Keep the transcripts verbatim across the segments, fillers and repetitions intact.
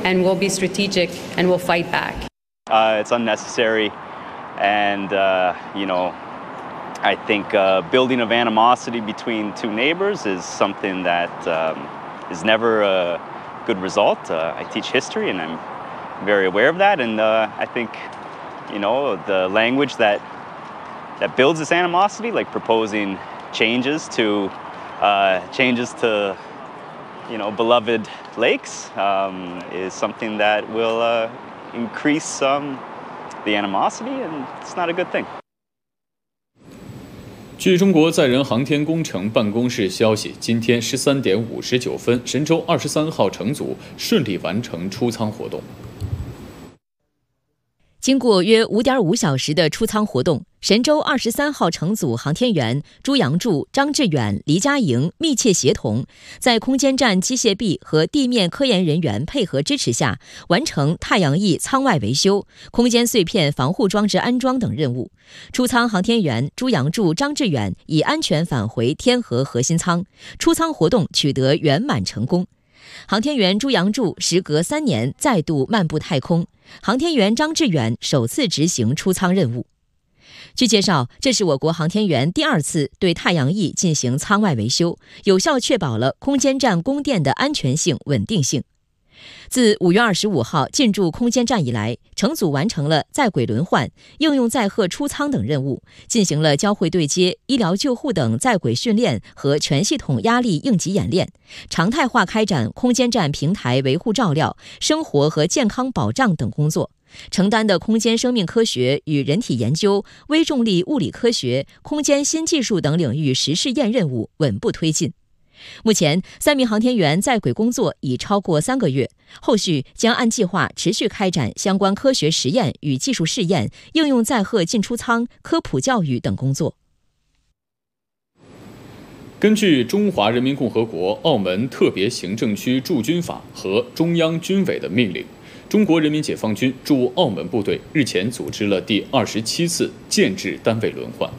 and we'll be strategic and we'll fight back. Uh, it's unnecessary, and uh, you know, I think uh, building of animosity between two neighbors is something that um, is never a good result. Uh, I teach history, and I'm very aware of that, and uh, I think, you know, the language that that builds this animosity, like proposing changes to uh, changes to, you know, beloved lakes, um, is something that will uh, increase um, the animosity, and it's not a good thing. 据中国载人航天工程办公室消息，今天十三点五十九分，神舟二十三号乘组顺利完成出舱活动。 经过约五点五小时的出舱活动，神舟二十三号乘组航天员朱杨柱、张志远、黎佳莹密切协同，在空间站机械臂和地面科研人员配合支持下，完成太阳翼舱外维修、空间碎片防护装置安装等任务。出舱航天员朱杨柱、张志远已安全返回天河核心舱，出舱活动取得圆满成功。航天员朱杨柱时隔三年再度漫步太空，航天员张志远首次执行出舱任务。据介绍，这是我国航天员第二次对太阳翼进行舱外维修，有效确保了空间站供电的安全性、稳定性。自五月二十五号进驻空间站以来，乘组完成了在轨轮换、应用载荷出舱等任务，进行了交会对接、医疗救护等在轨训练和全系统压力应急演练，常态化开展空间站平台维护照料、生活和健康保障等工作，承担的空间生命科学与人体研究、微重力物理科学、空间新技术等领域实试验任务稳步推进。目前，三名航天员在轨工作已超过三个月，后续将按计划持续开展相关科学实验与技术试验、应用载荷进出舱、科普教育等工作。 根据《中华人民共和国澳门特别行政区驻军法》和中央军委的命令，中国人民解放军驻澳门部队日前组织了第二十七次建制单位轮换。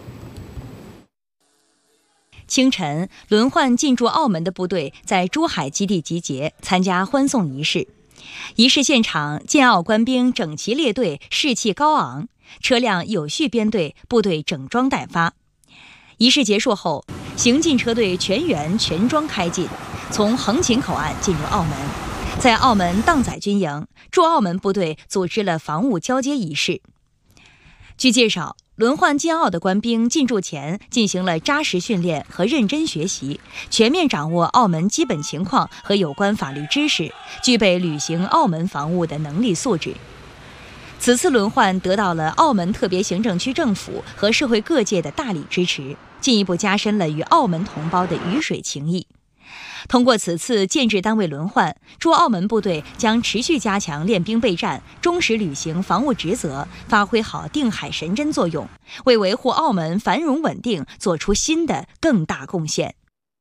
清晨，轮换进驻澳门的部队在珠海基地集结，参加欢送仪式。仪式现场，建澳官兵整齐列队，士气高昂，车辆有序编队，部队整装待发。仪式结束后，行进车队全员全装开进，从横琴口岸进入澳门。在澳门荡仔军营，驻澳门部队组织了防务交接仪式。据介绍，轮换进澳的官兵进驻前进行了扎实训练和认真学习，全面掌握澳门基本情况和有关法律知识，具备履行澳门防务的能力素质。此次轮换得到了澳门特别行政区政府和社会各界的大力支持，进一步加深了与澳门同胞的鱼水情谊。通过此次建制单位轮换，驻澳门部队将持续加强练兵备战，忠实履行防务职责，发挥好定海神针作用，为维护澳门繁荣稳定做出新的更大贡献。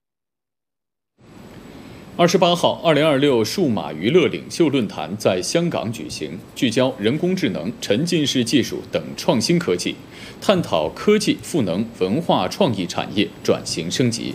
二十八号，二零二六数码娱乐领袖论坛在香港举行，聚焦人工智能、沉浸式技术等创新科技，探讨科技赋能文化创意产业转型升级。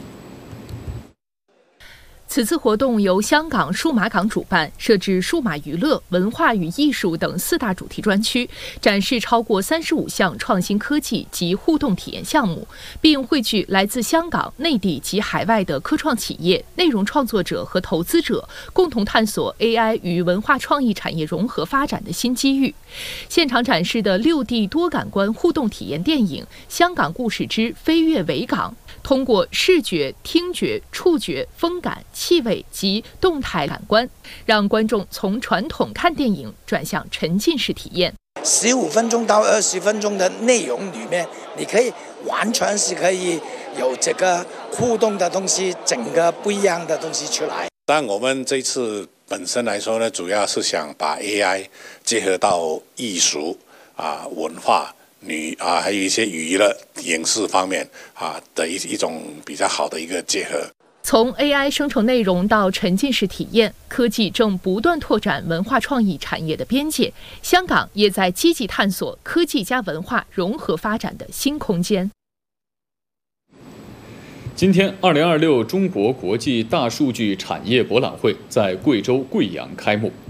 此次活动由香港数码港主办，设置数码娱乐、文化与艺术等四大主题专区，展示超过三十五项创新科技及互动体验项目，并汇聚来自香港、内地及海外的科创企业、内容创作者和投资者，共同探索 A I 与文化创意产业融合发展的新机遇。现场展示的六 D 多感官互动体验电影《香港故事之飞越维港》，通过视觉、听觉、触觉、风感、气味及动态感官，让观众从传统看电影转向沉浸式体验。 十五分钟到二十分钟的内容里面，你可以完全是可以有这个互动的东西，整个不一样的东西出来。 但我们这次本身来说呢，主要是想把 A I 结合到艺术啊、文化。女啊，还有一些娱乐、影视方面啊的一一种比较好的一个结合。 从 A I 生成内容到沉浸式体验，科技正不断拓展文化创意产业的边界。香港也在积极探索科技加文化融合发展的新空间。 今天，二零二六中国国际大数据产业博览会在贵州贵阳开幕。